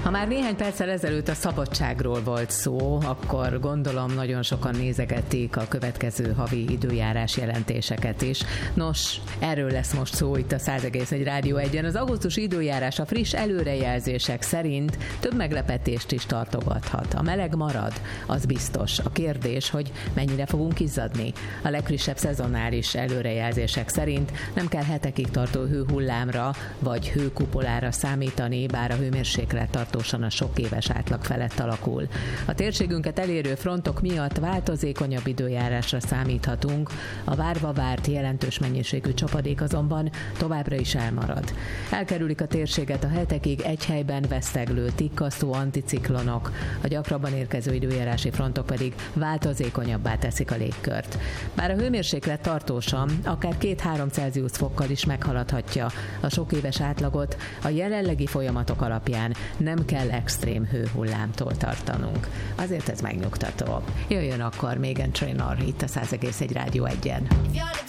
Ha már néhány perccel ezelőtt a szabadságról volt szó, akkor gondolom nagyon sokan nézegetik a következő havi időjárás jelentéseket is. Nos, erről lesz most szó itt a 100,1 Rádió 1-en. Az augusztusi időjárás a friss előrejelzések szerint több meglepetést is tartogathat. A meleg marad, az biztos. A kérdés, hogy mennyire fogunk izzadni. A legfrissebb szezonális előrejelzések szerint nem kell hetekig tartó hőhullámra vagy hőkupolára számítani, bár a hőmérséklet tartósan a sok éves átlag felett alakul. A térségünket elérő frontok miatt változékonyabb időjárásra számíthatunk, a várva várt jelentős mennyiségű csapadék azonban továbbra is elmarad. Elkerülik a térséget a hetekig egy helyben veszteglő, tikkasztó anticiklonok, a gyakrabban érkező időjárási frontok pedig változékonyabbá teszik a légkört. Bár a hőmérséklet tartósan, akár 2-3 Celsius fokkal is meghaladhatja a sok éves átlagot, a jelenlegi folyamatok alapján nem kell extrém hőhullámtól tartanunk. Azért ez megnyugtató. Jöjjön akkor Meghan Trainor itt a 100,1 Rádió 1-en.